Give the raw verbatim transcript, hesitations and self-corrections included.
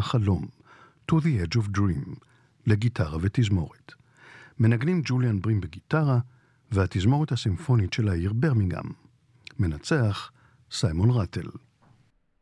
החלום, To the Edge of Dream, לגיטרה ותזמורת. מנגנים ג'וליאן ברים בגיטרה, והתזמורת הסימפונית של העיר ברמינגהאם. מנצח סיימון רטל.